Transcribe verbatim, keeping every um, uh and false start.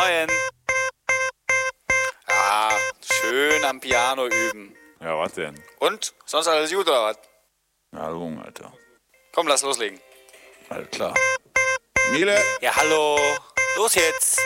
Moin. Ja, schön am Piano üben. Ja, was denn? Und? Sonst alles gut oder was? Na, Lung, Alter. Komm, lass loslegen. Alles klar. Miele! Ja, hallo. Los jetzt.